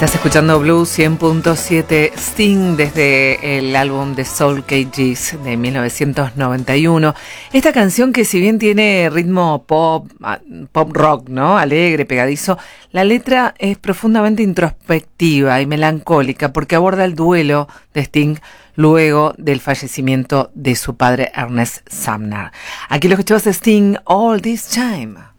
Estás escuchando Blue 100.7, Sting desde el álbum de Soul Cages de 1991. Esta canción que si bien tiene ritmo pop rock, ¿no? Alegre, pegadizo, la letra es profundamente introspectiva y melancólica porque aborda el duelo de Sting luego del fallecimiento de su padre Ernest Sumner. Aquí lo escuchabas, Sting, All This Time.